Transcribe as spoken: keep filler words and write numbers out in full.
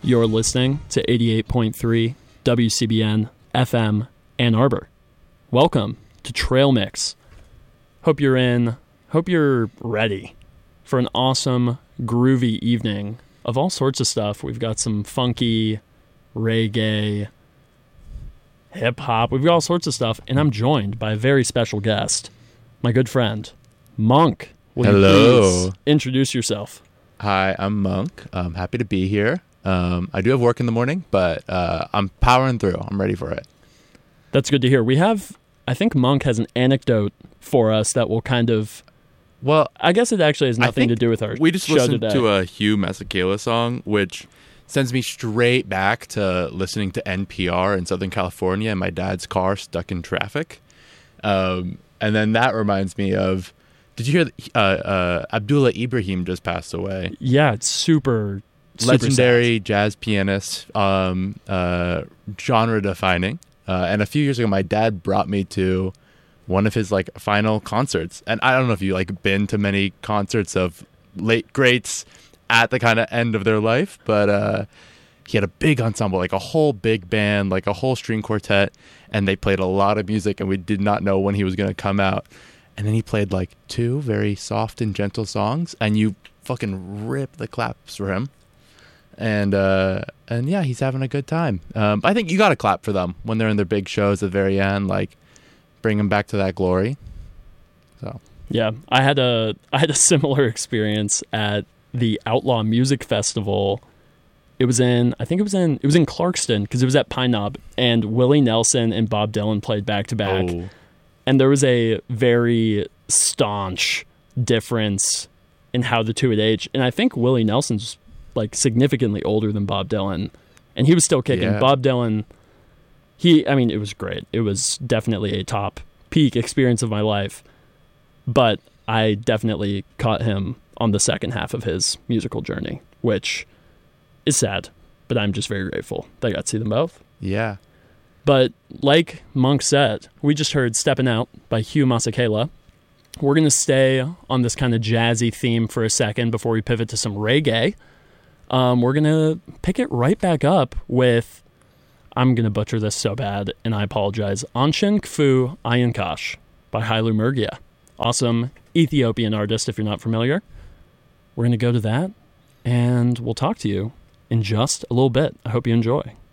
You're listening to eighty-eight point three W C B N F M Ann Arbor. Welcome to Trail Mix. Hope you're in, hope you're ready for an awesome, groovy evening of all sorts of stuff. We've got some funky, reggae, hip-hop. We've got all sorts of stuff, and I'm joined by a very special guest, my good friend, Monk. Will Hello. You please introduce yourself? Hi, I'm Monk. I'm happy to be here. Um, I do have work in the morning, but uh, I'm powering through. I'm ready for it. That's good to hear. We have, I think Monk has an anecdote for us that will kind of, well, I guess it actually has nothing to do with our we just show listened today. to a Hugh Masekela song, which Sends me straight back to listening to N P R in Southern California in my dad's car stuck in traffic. Um, and then that reminds me of, did you hear that, uh, uh, Abdullah Ibrahim just passed away? Yeah, it's super, super Legendary sad. jazz pianist, um, uh, genre defining. Uh, and a few years ago, my dad brought me to one of his like final concerts. And I don't know if you like been to many concerts of late greats at the kind of end of their life, but uh, he had a big ensemble, like a whole big band, like a whole string quartet, and they played a lot of music, and we did not know when he was going to come out. And then he played like two very soft and gentle songs, and you fucking rip the claps for him. And uh, and yeah, he's having a good time. Um, I think you got to clap for them when they're in their big shows at the very end, like bring them back to that glory. So Yeah, I had a I had a similar experience at the Outlaw Music Festival. It was in, I think it was in, it was in Clarkston because it was at Pine Knob, and Willie Nelson and Bob Dylan played back to back. Oh. And there was a very staunch difference in how the two had aged. And I think Willie Nelson's like significantly older than Bob Dylan, and he was still kicking. Yeah. Bob Dylan, he, I mean, it was great. It was definitely a top peak experience of my life, but I definitely caught him on the second half of his musical journey, which is sad, but I'm just very grateful that I got to see them both. Yeah. But like Monk said, we just heard Steppin' Out by Hugh Masekela. We're going to stay on this kind of jazzy theme for a second before we pivot to some reggae. Um, we're going to pick it right back up with, I'm going to butcher this so bad, and I apologize, Anshin Kfu Ayankash by Hailu Murgia. Awesome Ethiopian artist, if you're not familiar. We're going to go to that, and we'll talk to you in just a little bit. I hope you enjoy.